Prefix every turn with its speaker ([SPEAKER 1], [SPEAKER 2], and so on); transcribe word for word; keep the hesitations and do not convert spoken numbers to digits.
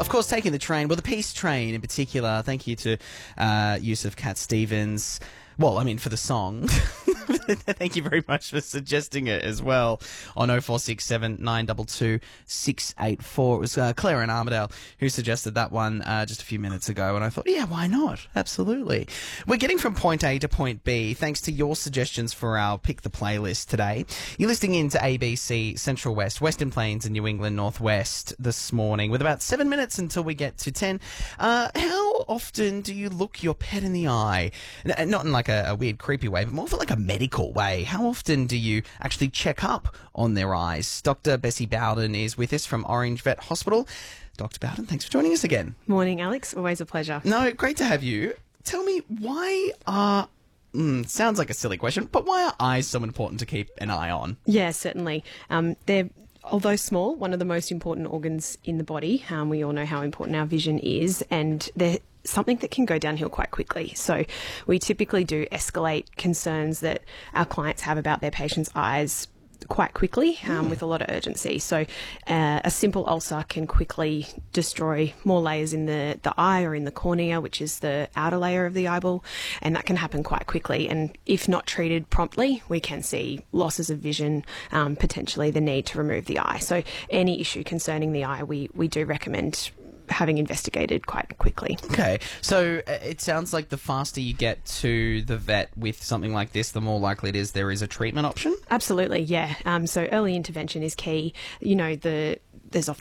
[SPEAKER 1] of course, taking the train, well, the Peace Train in particular. Thank you to uh, Yusuf Cat Stevens. Well, I mean, for the song. Thank you very much for suggesting it as well on oh four six seven, nine two two, six eight four. It was uh, Claire and Armadale who suggested that one uh, just a few minutes ago, and I thought, yeah, why not? Absolutely. We're getting from point A to point B thanks to your suggestions for our Pick the Playlist today. You're listening in to A B C Central West, Western Plains and New England Northwest this morning with about seven minutes until we get to ten. Uh, how often do you look your pet in the eye? N- not in like a, a weird, creepy way, but more for like a medical way. How often do you actually check up on their eyes? Doctor Bessie Bowden is with us from Orange Vet Hospital. Doctor Bowden, thanks for joining us again.
[SPEAKER 2] Morning, Alex. Always a pleasure.
[SPEAKER 1] No, great to have you. Tell me, why are... Mm, sounds like a silly question, but why are eyes so important to keep an eye on?
[SPEAKER 2] Yeah, certainly. Um, they're... Although small, one of the most important organs in the body. Um, we all know how important our vision is, and they're something that can go downhill quite quickly. So we typically do escalate concerns that our clients have about their patients' eyes quite quickly um, mm. with a lot of urgency. So uh, a simple ulcer can quickly destroy more layers in the, the eye or in the cornea, which is the outer layer of the eyeball, and that can happen quite quickly. And if not treated promptly, we can see losses of vision, um, potentially the need to remove the eye. So any issue concerning the eye, we, we do recommend having investigated quite quickly.
[SPEAKER 1] Okay, so uh, it sounds like the faster you get to the vet with something like this, the more likely it is there is a treatment option?
[SPEAKER 2] Absolutely, yeah. Um, so early intervention is key. You know, the there's often